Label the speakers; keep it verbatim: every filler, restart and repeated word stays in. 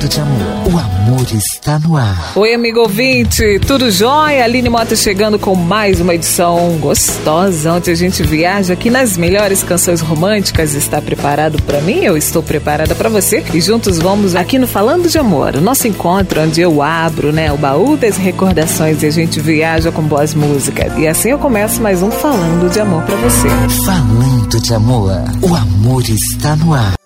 Speaker 1: Falando de amor, o amor está no ar.
Speaker 2: Oi, amigo ouvinte, tudo jóia? Aline Mota chegando com mais uma edição gostosa, onde a gente viaja aqui nas melhores canções românticas. Está preparado para mim? Eu estou preparada para você. E juntos vamos aqui no Falando de Amor, o nosso encontro onde eu abro, né, o baú das recordações e a gente viaja com boas músicas. E assim eu começo mais um Falando de Amor para você.
Speaker 1: Falando de amor, o amor está no ar.